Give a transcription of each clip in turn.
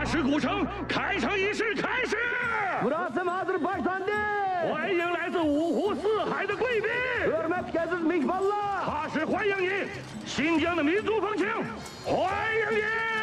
什古城开城仪式开始。欢迎来自五湖四海的贵宾。喀什欢迎你，新疆的民族风情，欢迎你。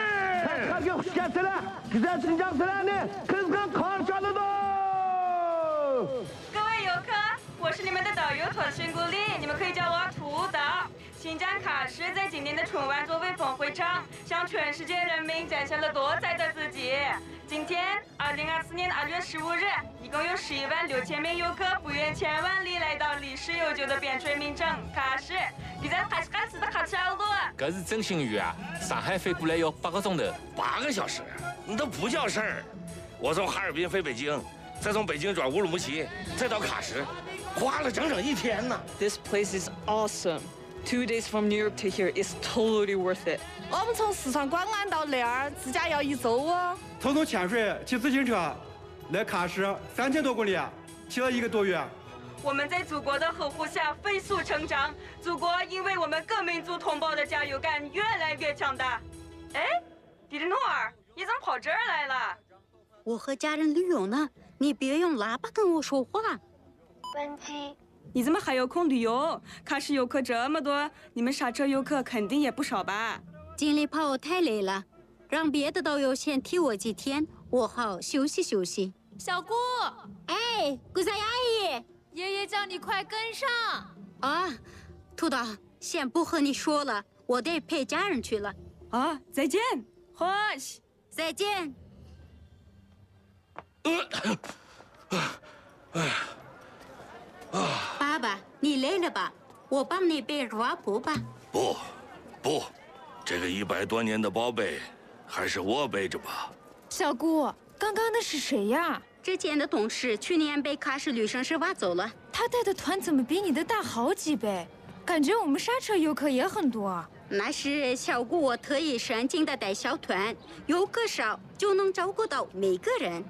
各位游客，我是你们的导游团宣古丽，你们可以叫我图导。新疆喀什在今年的春晚作为峰会场，向全世界人民展现了多彩的自己。今天，2024年2月15日，一共有11万6千名游客不远千万里来到历史悠久的边陲名城喀什。你在喀什干死的喀什好多？ 这是真心语啊！上海飞过来要8个钟头 ，8个小时，你都不叫事儿。我从哈尔滨飞北京。 再从北京转乌鲁木齐，再到喀什，花了整整1天呢。 This place is awesome. 2 days from New York to here is totally worth it. 我们从四川广安到那儿，自驾要1周哦。 从潜水骑自行车来喀什3000多公里，骑了1个多月。 我们在祖国的呵护下飞速成长，祖国因为我们各民族同胞的加油感越来越强大。哎，迪丽诺儿，你怎么跑这儿来了？ 我和家人旅游呢，你别用喇叭跟我说话。 关机。你怎么还有空旅游？喀什游客这么多，你们刹车游客肯定也不少吧？ 经理怕我太累了，让别的导游先替我几天，我好休息休息。 小姑， 哎，姑嫂阿姨， 爷爷叫你快跟上。 啊，图导，先不和你说了，我得陪家人去了。 啊，再见，欢喜， 再见。 爸爸，你累了吧？我帮你背热瓦布吧。 不，这个100多年的宝贝，还是我背着吧。 小姑，刚刚的是谁呀？ 之前的董事去年被喀什旅行社挖走了。 他带的团怎么比你的大好几倍？感觉我们刹车游客也很多。 那是小姑我特意申请的带小团，游客少就能照顾到每个人。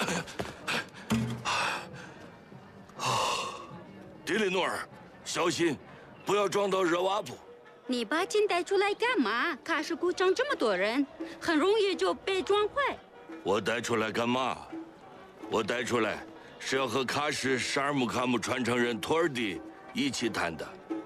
迪丽诺尔，小心，不要撞到热瓦布。 你把金带出来干嘛？喀什古城这么多人，很容易就被撞坏。 我带出来干嘛？我带出来是要和喀什沙尔木卡木传承人托尔蒂一起谈的。